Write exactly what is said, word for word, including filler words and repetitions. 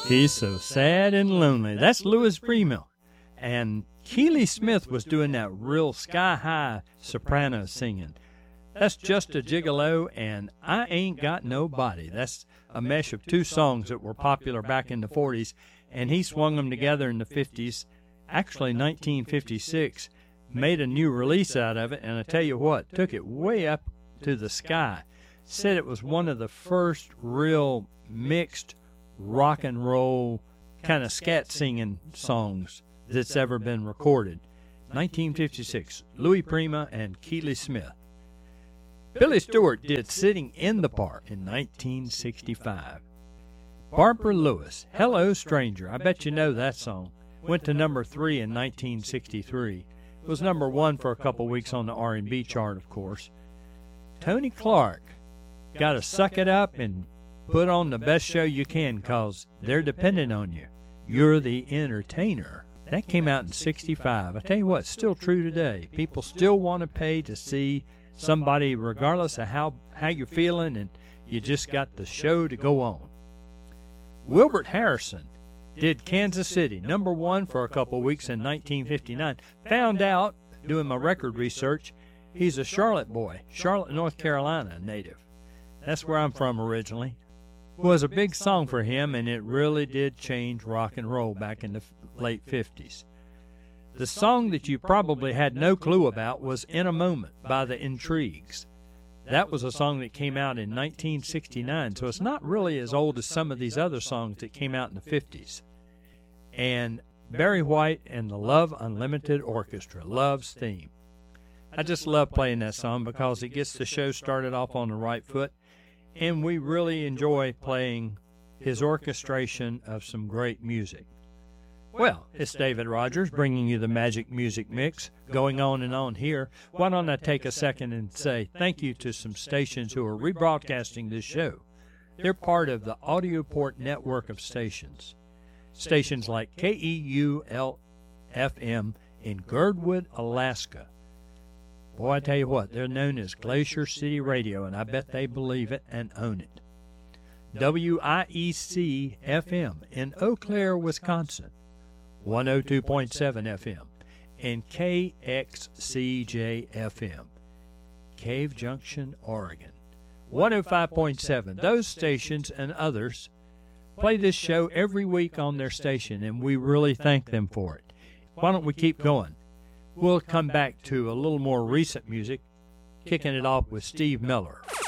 He's so sad and lonely. That's Louis Prima. And Keely Smith was doing that real sky-high soprano singing. That's Just a Gigolo and I Ain't Got Nobody. That's a mesh of two songs that were popular back in the forties, and he swung them together in the fifties. Actually, nineteen fifty-six, made a new release out of it, and I tell you what, took it way up to the sky. Said it was one of the first real mixed rock and roll kind of scat singing songs that's ever been recorded. nineteen fifty-six, Louis Prima and Keely Smith. Billy Stewart did Sitting in the Park in nineteen sixty-five. Barbara Lewis, Hello Stranger. I bet you know that song. Went to number three in nineteen sixty-three. It was number one for a couple weeks on the R and B chart, of course. Tony Clark, Gotta Suck It Up and put on the best show you can, 'cause they're dependent on you. You're the entertainer. That came out in sixty-five. I tell you what, it's still true today. People still want to pay to see somebody, regardless of how, how you're feeling, and you just got the show to go on. Wilbert Harrison did Kansas City, number one for a couple of weeks in nineteen fifty-nine. Found out, doing my record research, he's a Charlotte boy, Charlotte, North Carolina native. That's where I'm from originally. It was a big song for him, and it really did change rock and roll back in the late fifties. The song that you probably had no clue about was In a Moment by the Intrigues. That was a song that came out in nineteen sixty-nine, so it's not really as old as some of these other songs that came out in the fifties. And Barry White and the Love Unlimited Orchestra, Love's Theme. I just love playing that song because it gets the show started off on the right foot, and we really enjoy playing his orchestration of some great music. Well, it's David Rogers bringing you the Magic Music Mix, going on and on here. Why don't I take a second and say thank you to some stations who are rebroadcasting this show. They're part of the Audioport network of stations. Stations like K E U L F M in Girdwood, Alaska. Boy, I tell you what, they're known as Glacier City Radio, and I bet they believe it and own it. W I E C F M in Eau Claire, Wisconsin. one oh two point seven F M, and K X C J F M, Cave Junction, Oregon, one oh five point seven. Those stations and others play this show every week on their station, and we really thank them for it. Why don't we keep going? We'll come back to a little more recent music, kicking it off with Steve Miller.